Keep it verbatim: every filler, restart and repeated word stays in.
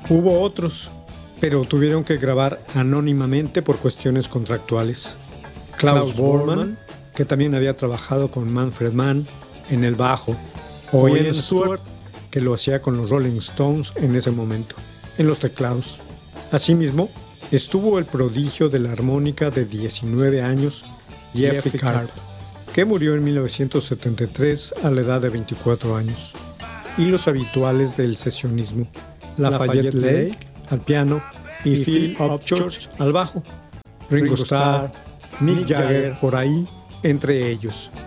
Hubo otros, pero tuvieron que grabar anónimamente por cuestiones contractuales. Klaus Voormann, que también había trabajado con Manfred Mann en el bajo, o Ian Stewart, que lo hacía con los Rolling Stones en ese momento, en los teclados. Asimismo, estuvo el prodigio de la armónica de diecinueve años, Jeffrey Karp, que murió en mil novecientos setenta y tres a la edad de veinticuatro años, y los habituales del sesionismo, Lafayette Lay al piano y Phil Upchurch al bajo, Ringo Starr, Mick Jagger por ahí, entre ellos.